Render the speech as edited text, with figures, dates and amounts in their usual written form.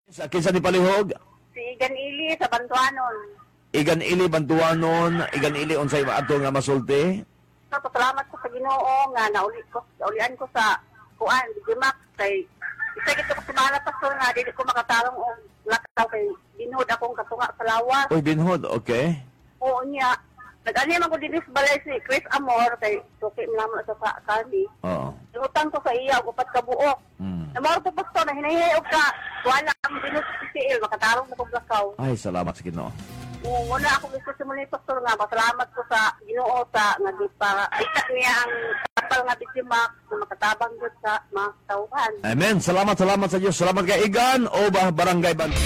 Sa kinsa ni palihog? Si Igan Ili sa Bantuanon. Igan ili Bantuanon, igan ili unsay ato nga masulti? So, pasalamat ko sa Ginoo nga naulian ko sa kuan, Digimax kay isa gito ko sumala pastor nga dili ko makatarong og lakaw kay binhod akong katunga sa lawas. Uy, binhod, okay. Oo niya. Nag-ani man ko dinhi sa balay si Chris Amor kay suki naman sa kani. Oo. Utang ko sa iya og upat ka buok. Namaro ko pastor na hinahiyog ka. Wala ang binhod sa PCL makatarong na kog lakaw. Ay, salamat sa Ginoo. Muna ako gusto simula yung pastor nga, masalamat ko sa Ginoo sa nagpa-isa niya ang kapal nga Digimax na makatabang doon sa mga tauhan. Amen. Salamat sa Diyos. Salamat kay Igan o Barangay Ban.